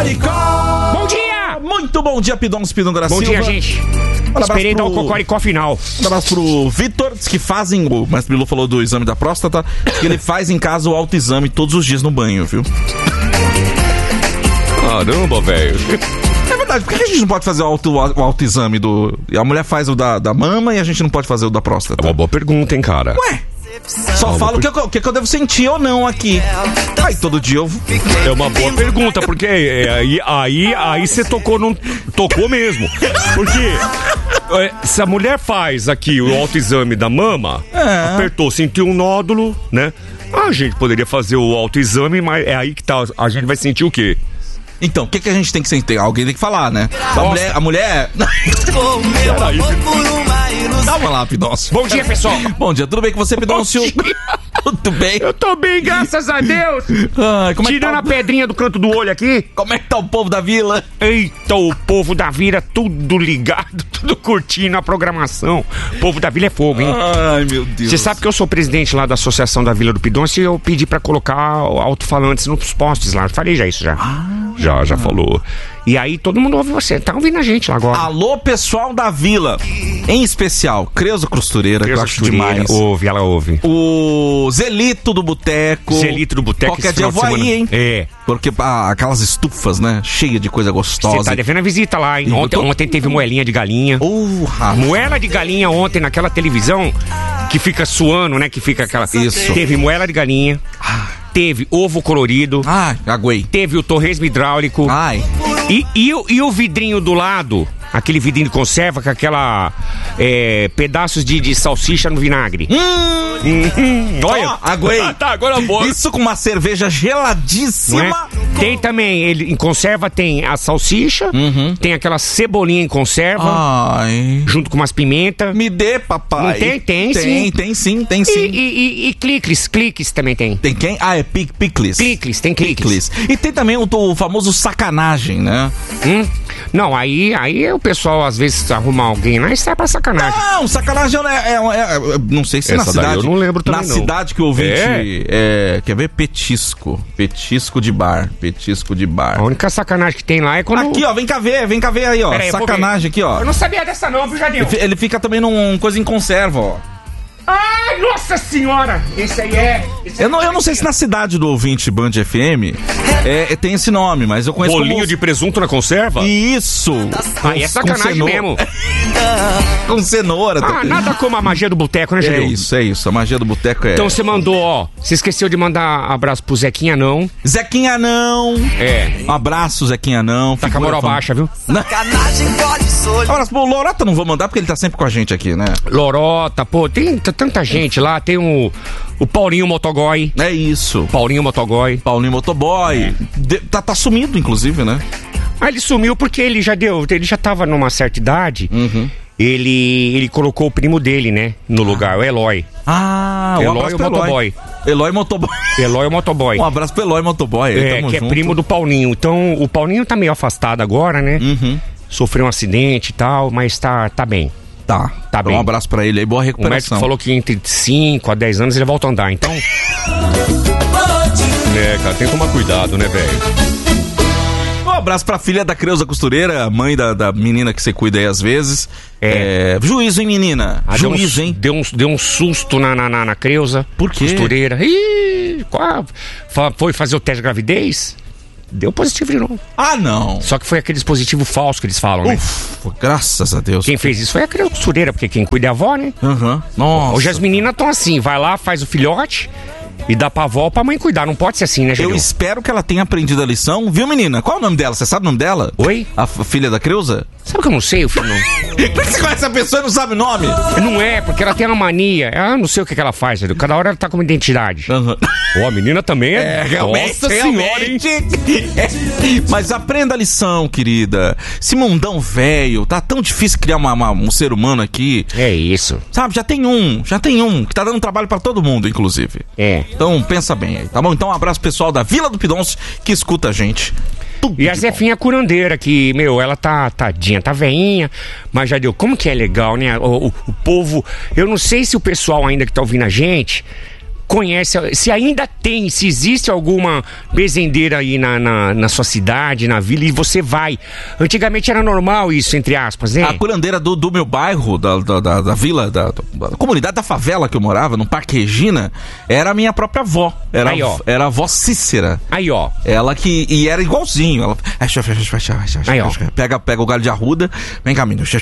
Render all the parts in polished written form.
Bom dia! Muito bom dia, Pidoncio da Bom Silva. dia, gente. Esperei dar o cocoricó final. Um abraço pro Vitor, diz que fazem, o Mestre Bilu falou do exame da próstata, que ele faz em casa o autoexame todos os dias no banho, viu? Caramba, velho. É verdade, por que a gente não pode fazer o autoexame do... A mulher faz o da mama e a gente não pode fazer o da próstata? É uma boa pergunta, hein, cara? Ué, só falo o que eu devo sentir ou não aqui. Aí todo dia eu... É uma boa pergunta, porque aí você tocou mesmo. Porque se a mulher faz aqui o autoexame da mama, apertou, sentiu um nódulo, né? A gente poderia fazer o autoexame, mas é aí que tá. A gente vai sentir o quê? Então, o que a gente tem que sentir? Alguém tem que falar, né? A mulher... Calma lá, Pidoncio. Bom dia, pessoal. Bom dia, tudo bem com você, Pidoncio? Tudo bem? Eu tô bem, graças a Deus. Ai, como Tirando a pedrinha do canto do olho aqui. Como é que tá o povo da vila? Eita, o povo da vila, tudo ligado, tudo curtindo a programação. O povo da vila é fogo, hein? Ai, meu Deus. Você sabe que eu sou presidente lá da Associação da Vila do Pidoncio e eu pedi pra colocar alto-falantes nos postes lá. Eu falei já isso já. Já falou. E aí todo mundo ouve você. Tá ouvindo a gente lá agora. Alô, pessoal da vila. Em especial, Creuza Costureira, que eu acho demais. Ela ouve. O Zelito do Boteco. Qualquer dia eu vou aí, hein? É. Porque aquelas estufas, né? Cheia de coisa gostosa. Você tá devendo a visita lá, hein? Ontem teve moelinha de galinha. Moela de galinha ontem naquela televisão que fica suando, né? Que fica aquela... Isso. Teve moela de galinha. Teve ovo colorido. Aguei. Teve o torresmo hidráulico. E o vidrinho do lado, aquele vidrinho de conserva com aquela pedaços de salsicha no vinagre. Olha, aguei. Tá, agora boa. Isso com uma cerveja geladíssima. Tem também, ele em conserva tem a salsicha, tem aquela cebolinha em conserva, junto com umas pimentas. Me dê, papai. Não tem sim. Tem sim. E cliques também tem. Tem quem? É picles. Tem cliques. E tem também o famoso sacanagem, né? Não, aí o pessoal às vezes arruma alguém lá e sai pra sacanagem. Não, sacanagem não sei se essa na cidade. Eu não lembro também, na cidade que o ouvinte quer ver petisco de bar. A única sacanagem que tem lá é quando... Aqui, ó, vem cá ver aí, ó. Sacanagem aqui, ó. Eu não sabia dessa não, viu, Jadinho? Ele fica também num coisa em conserva, ó. Ai, nossa senhora! Esse aí eu não sei se na cidade do ouvinte Band FM tem esse nome, mas eu conheço bolinho de presunto na conserva? Isso! É sacanagem mesmo. Com cenoura. Nada como a magia do boteco, né, Jadinho? É isso. A magia do boteco é... Então você mandou, você esqueceu de mandar abraço pro Zequinha não. Zequinha não! Um abraço, Zequinha não. Tá com a moral baixa, viu? Abraço pro Lorota, não vou mandar porque ele tá sempre com a gente aqui, né? Lorota, pô, tem tanta gente lá, tem o Paulinho Motoboy. É isso. Paulinho Motoboy. Tá sumido, inclusive, né? Ele sumiu porque ele já tava numa certa idade. Ele colocou o primo dele, né, no lugar, o Eloy. Eloy Motoboy. Eloy Motoboy. Um abraço pro Eloy Motoboy. Que é primo do Paulinho. Então, o Paulinho tá meio afastado agora, né? Sofreu um acidente e tal, mas tá bem. Tá bem. Um abraço pra ele aí, boa recuperação. O médico falou que entre 5 a 10 anos ele volta a andar, então... Cara, tem que tomar cuidado, né, velho? Um abraço pra filha da Creuza Costureira, mãe da menina que você cuida aí às vezes. Juízo, hein, menina? Juízo, hein? Deu um susto na Creuza. Por quê? Costureira. Foi fazer o teste de gravidez? Deu positivo de novo. Não. Só que foi aquele dispositivo falso que eles falam, né? Graças a Deus. Quem fez isso foi a Creuza Costureira, porque quem cuida é a avó, né? Nossa. Hoje as meninas estão assim, vai lá, faz o filhote e dá pra avó ou pra mãe cuidar. Não pode ser assim, né, Júlio? Eu espero que ela tenha aprendido a lição. Viu, menina? Qual é o nome dela? Você sabe o nome dela? Oi? A filha da Creuza? Sabe que eu não sei o filho, não? Por que você conhece a pessoa e não sabe o nome? Não é, porque ela tem uma mania. Eu não sei o que ela faz, Júlio. Cada hora ela tá com uma identidade. A menina também realmente. Nossa senhora, hein? Mas aprenda a lição, querida. Esse mundão velho, tá tão difícil criar um ser humano aqui. É isso. Sabe, já tem um que tá dando trabalho pra todo mundo, inclusive. Então, pensa bem aí, tá bom? Então, um abraço pessoal da Vila do Pidoncio que escuta a gente. E a Zefinha curandeira, que, ela tá tadinha, tá veinha, mas já deu. Como que é legal, né? O povo, eu não sei se o pessoal ainda que tá ouvindo a gente conhece, se ainda tem, se existe alguma benzendeira aí na sua cidade, na vila, e você vai. Antigamente era normal isso, entre aspas, né? A curandeira do meu bairro, da vila, da comunidade da favela que eu morava, no Parque Regina, era a minha própria avó. Era a avó Cícera. Aí, ó. Ela que... E era igualzinho. Ela... Aí, ó. Pega o galho de arruda. Vem cá, menino.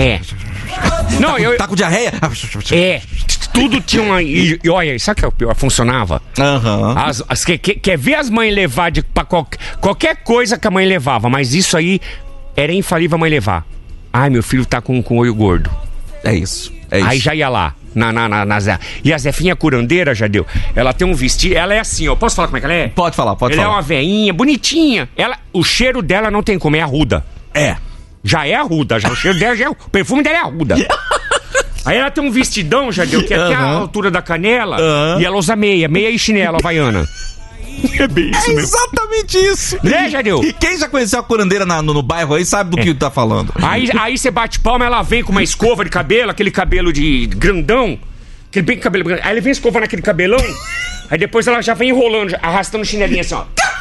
Não, tá com diarreia? Tudo tinha uma... E olha, sabe que é o pior? Funcionava. Quer ver as mães levar pra qualquer coisa que a mãe levava, mas isso aí era infalível a mãe levar. Ai, meu filho tá com olho gordo. É isso. Aí já ia lá. E a Zefinha curandeira, Jadeu, ela tem um vestido, ela é assim, ó. Posso falar como é que ela é? Pode falar. Ela é uma veinha, bonitinha. O cheiro dela não tem como, é arruda. Já é arruda, o cheiro dela o perfume dela é arruda. Aí ela tem um vestidão, Jadeu, que é até a altura da canela, e ela usa meia e chinelo havaiana. É bem isso mesmo. Exatamente isso. Né, Jadeu? E quem já conheceu a curandeira no bairro aí sabe do que tá falando. Aí você bate palma, ela vem com uma escova de cabelo, aquele cabelo de grandão, aquele bem cabelo grandão. Aí ele vem escovando aquele cabelão, aí depois ela já vem enrolando, arrastando o chinelinho assim, ó.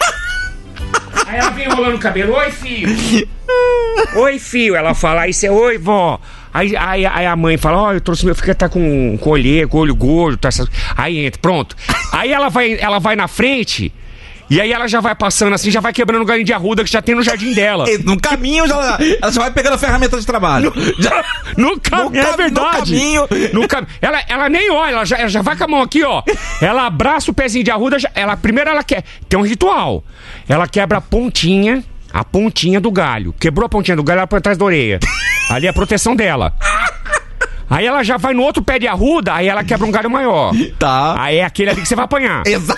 Aí ela vem enrolando o cabelo. Oi, filho. Oi, filho. Ela fala, aí você, oi, vó. Aí a mãe fala, eu trouxe meu filho que tá com olho gordo, tá. Aí entra, pronto. Aí ela vai na frente, e aí ela já vai passando assim, já vai quebrando o galinho de arruda que já tem no jardim dela. No caminho, ela já vai pegando a ferramenta de trabalho. No caminho, é verdade. Ela nem olha, ela já vai com a mão aqui, ó. Ela abraça o pezinho de arruda, primeiro ela quer, tem um ritual. Ela quebra a pontinha do galho. Quebrou a pontinha do galho, ela põe atrás da orelha. Ali é a proteção dela. Aí ela já vai no outro pé de arruda, aí ela quebra um galho maior. Tá. Aí é aquele ali que você vai apanhar. Exato.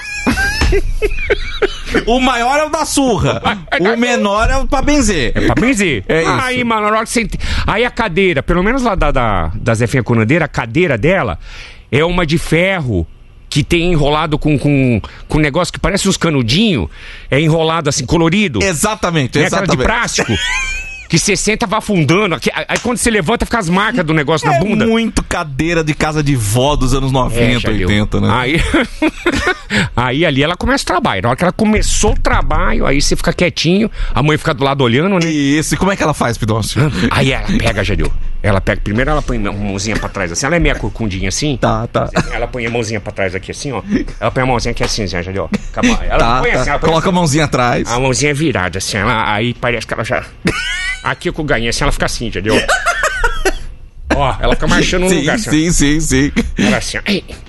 O maior é o da surra. O menor é o pra benzer. É pra benzer. É isso. Aí, mano, na hora que você... Aí a cadeira, pelo menos lá da Zefinha curandeira, a cadeira dela é uma de ferro que tem enrolado com um negócio que parece uns canudinhos. É enrolado assim, colorido. Exatamente, é aquela de plástico. Que você senta, vai afundando. Aí quando você levanta, fica as marcas do negócio na bunda. É muito cadeira de casa de vó dos anos 90, 80, né? Aí ali ela começa o trabalho. Na hora que ela começou o trabalho, aí você fica quietinho, a mãe fica do lado olhando, né? Isso, e como é que ela faz, Pidoncio? Aí ela pega, Jadeu. Primeiro ela põe a mãozinha pra trás assim. Ela é meia corcundinha assim. Tá. Ela põe a mãozinha pra trás aqui assim, ó. Ela põe a mãozinha aqui assim, Jadeu. Ela põe assim, ela põe coloca a mãozinha atrás. A mãozinha virada assim. Aí parece que ela já... Aqui com o ganho, assim, ela fica assim, entendeu? Ó, ela fica marchando no lugar. Sim. Ela assim,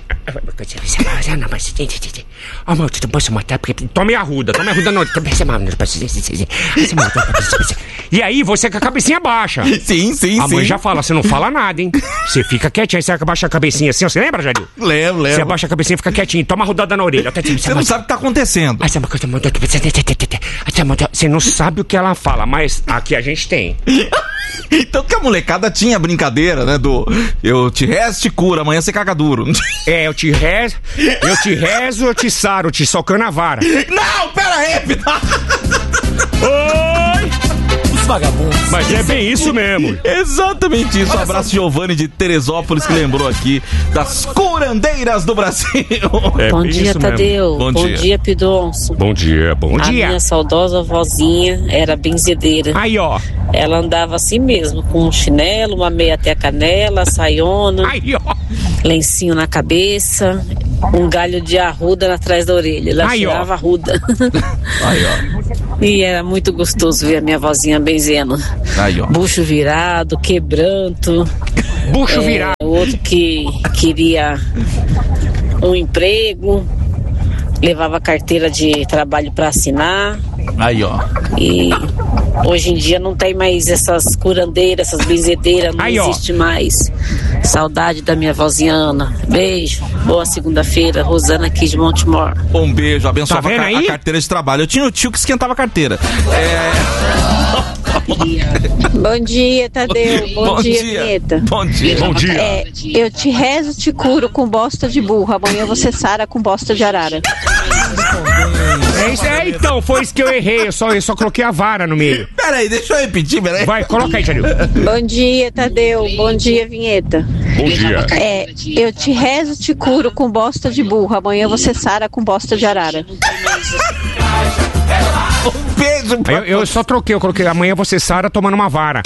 tome arruda não. E aí você com a cabecinha baixa. Sim. A mãe já fala, você não fala nada, hein? Você fica quietinho, aí você abaixa a cabecinha assim, você lembra, Jadil? Lembro. Você abaixa a cabecinha e fica quietinho, toma a rodada na orelha. Você não sabe o que tá acontecendo. Você não sabe o que ela fala, mas aqui a gente tem. Então que a molecada tinha brincadeira, né? Eu te rezo, te curo, amanhã você caga duro. Eu te rezo, eu te saro, te socando a vara. Não, pera aí, Oi! Os vagabundos. Mas é bem isso mesmo. Exatamente isso. Um abraço, Giovanni de Teresópolis, que lembrou aqui das curandeiras do Brasil. Bom dia, Tadeu. Bom dia, Pidoncio. Bom dia. A minha saudosa vozinha era benzedeira. Aí, ó. Ela andava assim mesmo, com um chinelo, uma meia até a canela, saiona, lencinho na cabeça, um galho de arruda atrás da orelha. Ela tirava arruda. Aí, ó. E era muito gostoso ver a minha vozinha benzendo. Aí, ó. Bucho virado, quebranto. Bucho virado. O outro que queria um emprego, levava carteira de trabalho para assinar. Aí, ó. E hoje em dia não tem mais essas curandeiras, essas benzedeiras, não existe mais. Saudade da minha vozinha Ana. Beijo, boa segunda-feira. Rosana aqui de Montemor. Um beijo, abençoava a carteira de trabalho. Eu tinha o tio que esquentava a carteira. Bom dia, Tadeu. Bom dia, Vinheta. Bom dia. Eu te rezo, te curo com bosta de burro. Amanhã você sara com bosta de arara. Então, foi isso que eu errei. Eu só coloquei a vara no meio. Peraí, deixa eu repetir, Vai, coloca aí, Janil. Bom dia, Tadeu. Bom dia, Vinheta. Bom dia. Eu te rezo, te curo com bosta de burro. Amanhã você sara com bosta de arara. Um beijo pra eu só troquei, eu coloquei amanhã você sara tomando uma vara.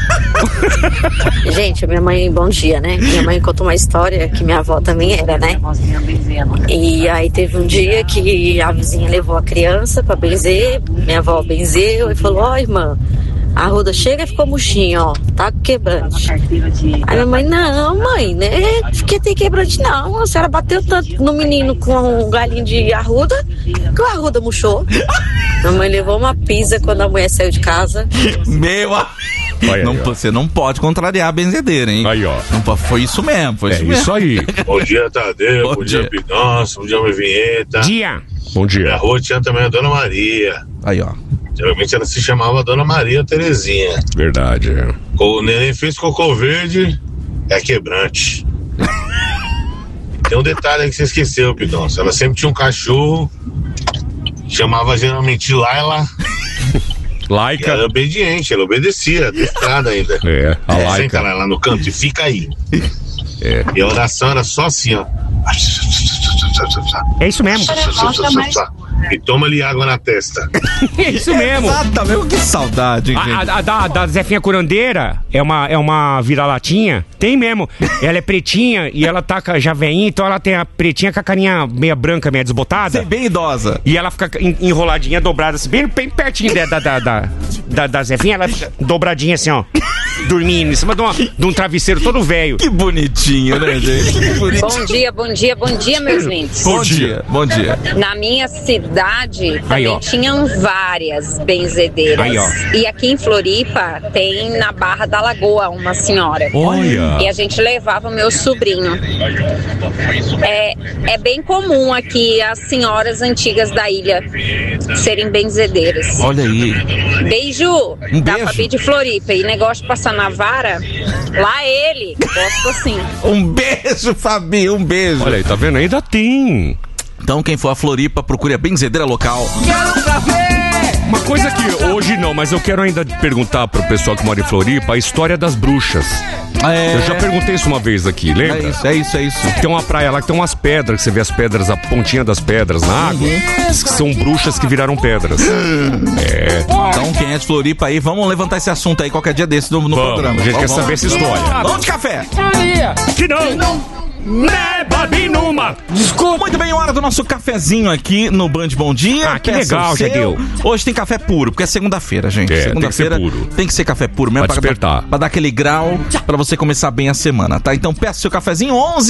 Gente, minha mãe, bom dia, né? Minha mãe contou uma história que minha avó também era, né? E aí teve um dia que a vizinha levou a criança pra benzer, minha avó benzeu e falou: ó, irmã, a arruda chega e ficou murchinha, ó, tá quebrante. Aí minha mãe: não, mãe, né? Que tem quebrante não. A senhora bateu tanto no menino com um galinho de arruda que a arruda murchou. A mãe levou uma pisa quando a mulher saiu de casa. Você não pode contrariar a benzedeira, hein? Aí, ó. Foi isso mesmo, isso aí. Bom dia, Tadeu. Bom dia, Pidoncio. Bom dia, minha vinheta. Bom dia. Minha rua tinha também a Dona Maria. Aí, ó. Geralmente ela se chamava Dona Maria Terezinha. Verdade, é. O neném fez cocô verde, é quebrante. Tem um detalhe aí que você esqueceu, Pidoncio. Ela sempre tinha um cachorro, chamava geralmente Laila. Laica. Ela é obediente, ela obedecia, adestrada ainda. A Laica. Senta lá no canto e fica aí. É. E a oração era só assim, ó. É isso mesmo. E toma-lhe água na testa. É isso mesmo. Exatamente, que saudade, gente. A da Zefinha Curandeira é uma vira-latinha. Tem mesmo. Ela é pretinha e ela tá já veinha, então ela tem a pretinha com a carinha meia branca, meia desbotada. Você é bem idosa. E ela fica enroladinha, dobrada, assim, bem pertinho da Zefinha, ela fica dobradinha assim, ó. Dormindo em cima de um travesseiro todo velho. Que bonitinho, né, gente? Que bonitinho. Bom dia, meus lindos. Bom dia. Na minha cidade também tinham várias benzedeiras. Aí, ó. E aqui em Floripa tem na Barra da Lagoa uma senhora. Olha. E a gente levava o meu sobrinho. É bem comum aqui as senhoras antigas da ilha serem benzedeiras. Olha aí. Beijo. Da Beijo. Fabi de Floripa. E negócio de passar na vara, lá ele. Gosto assim. Um beijo, Fabi, um beijo. Olha aí, tá vendo? Ainda tem. Então, quem for a Floripa, procure a benzedeira local. Quero um café! Uma coisa que hoje não, mas eu quero ainda perguntar pro pessoal que mora em Floripa a história das bruxas. Eu já perguntei isso uma vez aqui, lembra? É isso. Tem uma praia lá que tem umas pedras, que você vê as pedras, a pontinha das pedras na água, que são bruxas que viraram pedras. Então, quem é de Floripa aí, vamos levantar esse assunto aí qualquer dia desse no programa. A gente quer saber essa história. Vamos de café. Que não! Né, Babi Numa! Desculpa. Muito bem, hora do nosso cafezinho aqui no Band Bom Dia. Ah, que legal, já deu. Hoje tem café puro, porque é segunda-feira, gente. tem Segunda-feira que ser puro. tem que ser café puro mesmo. Pra despertar. Pra dar aquele grau, pra você começar bem a semana, tá? Então peça seu cafezinho,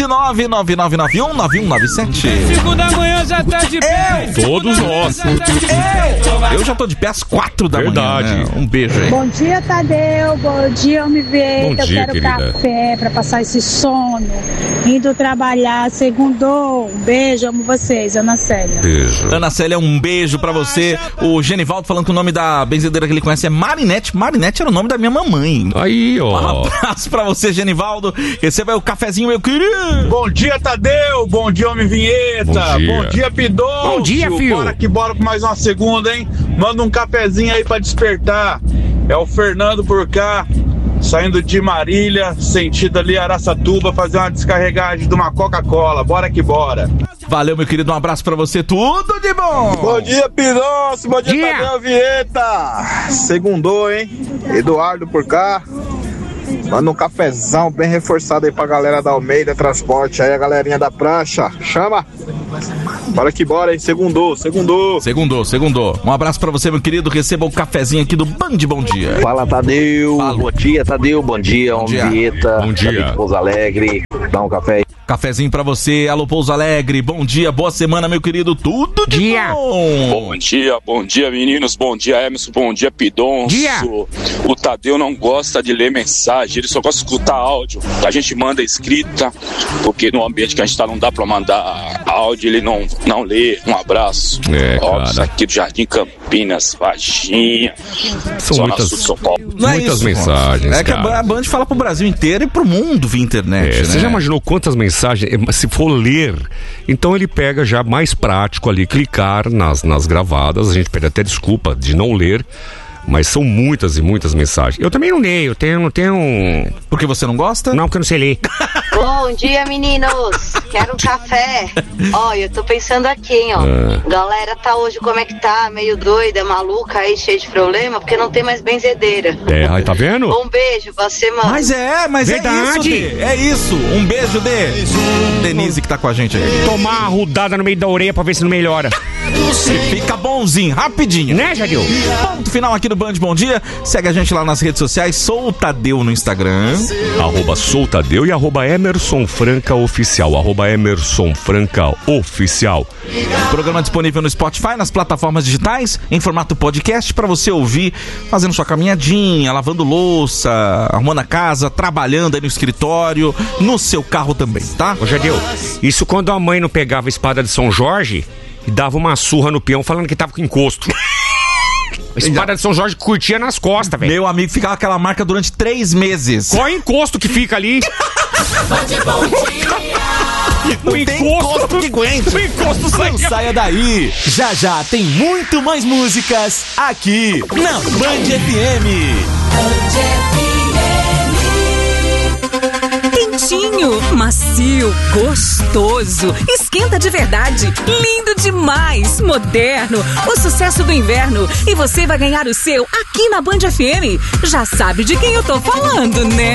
11-99991-9197. 5 da manhã já tá de pé. Todos nós. Eu já tô de pé às 4 da Verdade. manhã, né? Um beijo aí. Bom dia, Tadeu. Bom dia, Homem Vieta. Bom dia, Eu quero querida. café pra passar esse sono. Indo trabalhar, segundou. Um beijo, amo vocês, Ana Célia. Beijo. Ana Célia, um beijo pra você. O Genivaldo falando que o nome da benzedeira que ele conhece é Marinette. Marinette era o nome da minha mamãe. Aí, Um ó. abraço pra você, Genivaldo. Receba aí o cafezinho, meu querido. Bom dia, Tadeu. Bom dia, Homem Vinheta. Bom dia. Bom dia, Pidoncio. Bom dia, filho. Bora que bora com mais uma segunda, hein? Manda um cafezinho aí pra despertar. É o Fernando por cá, saindo de Marília, sentido ali Araçatuba, fazer uma descarregagem de uma Coca-Cola. Bora que bora. Valeu, meu querido. Um abraço pra você. Tudo de bom. Bom dia, Pidoncio. Bom dia, Tadeu Vinheta. Segundou, hein? Eduardo por cá. Manda um cafezão bem reforçado aí pra galera da Almeida Transporte. Aí a galerinha da prancha. Chama. Bora que bora, hein? Segundou. Segundou. Um abraço pra você, meu querido. Receba o cafezinho aqui do Band Bom Dia. Fala, Tadeu. Fala. Bom dia, Tadeu. Bom dia, Homem Vieta. Bom dia. Pouso Alegre. Dá um café aí. Cafezinho pra você. Alô, Pouso Alegre. Bom dia, boa semana, meu querido. Tudo de bom. Bom dia, meninos. Bom dia, Emerson. Bom dia, Pidoncio. O Tadeu não gosta de ler mensagem, ele só gosta de escutar áudio. A gente manda escrita, porque no ambiente que a gente tá não dá pra mandar áudio, ele não lê. Um abraço. Óbvio, aqui do Jardim Campinas, Varginha. São Zona muitas, Sul de São Paulo. muitas mensagens, É que cara. a Band fala pro Brasil inteiro e pro mundo via internet, né? Você já imaginou quantas mensagens? Se for ler, então ele pega já mais prático ali, clicar nas gravadas. A gente pede até desculpa de não ler, Mas são muitas e muitas mensagens. Eu também não leio, não tenho... Porque você não gosta? Não, porque eu não sei ler. Bom dia, meninos. Quero um café. Ó, eu tô pensando aqui, hein, ó. Galera tá hoje, como é que tá? Meio doida, maluca aí, cheia de problema, porque não tem mais benzedeira. Aí tá vendo? Um beijo pra semana. Mas verdade. É isso. Um beijo, Denise, que tá com a gente aí. Tomar uma rodada no meio da orelha pra ver se não melhora. Fica bonzinho, rapidinho. Né, Jadil? Ponto final aqui no Band Bom Dia. Segue a gente lá nas redes sociais. Sou o Tadeu no Instagram. @soutadeu e @Emerson Franca Oficial. @Emerson Franca Oficial. Programa disponível no Spotify, nas plataformas digitais, em formato podcast, pra você ouvir fazendo sua caminhadinha, lavando louça, arrumando a casa, trabalhando aí no escritório, no seu carro também, tá? Ô, Jadeu, isso quando a mãe não pegava a espada de São Jorge e dava uma surra no peão falando que tava com encosto. A espada de São Jorge curtia nas costas, velho. Meu amigo, ficava aquela marca durante 3 meses. Qual encosto que fica ali? O encosto que aguenta. O encosto sai. Não saia daí. Já tem muito mais músicas aqui na Band FM. Quentinho, macio, gostoso, esquenta de verdade, lindo demais, moderno, o sucesso do inverno. E você vai ganhar o seu aqui na Band FM. Já sabe de quem eu tô falando, né?